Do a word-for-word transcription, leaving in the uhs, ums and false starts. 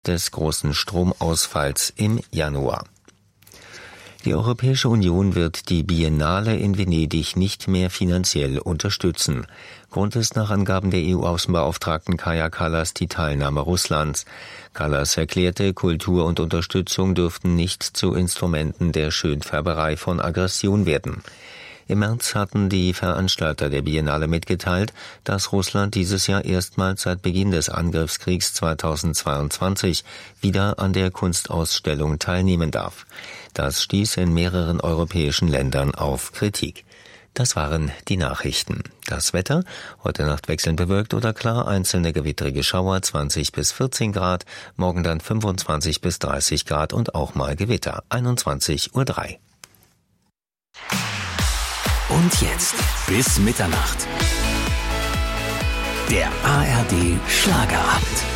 des großen Stromausfalls im Januar. Die Europäische Union wird die Biennale in Venedig nicht mehr finanziell unterstützen. Grund ist nach Angaben der E U-Außenbeauftragten Kaja Kallas die Teilnahme Russlands. Kallas erklärte, Kultur und Unterstützung dürften nicht zu Instrumenten der Schönfärberei von Aggression werden. Im März hatten die Veranstalter der Biennale mitgeteilt, dass Russland dieses Jahr erstmals seit Beginn des Angriffskriegs zweitausendzweiundzwanzig wieder an der Kunstausstellung teilnehmen darf. Das stieß in mehreren europäischen Ländern auf Kritik. Das waren die Nachrichten. Das Wetter: heute Nacht wechselnd bewölkt oder klar, einzelne gewittrige Schauer, zwanzig bis vierzehn Grad, morgen dann fünfundzwanzig bis dreißig Grad und auch mal Gewitter, einundzwanzig Uhr drei. Und jetzt bis Mitternacht. Der A R D Schlagerabend.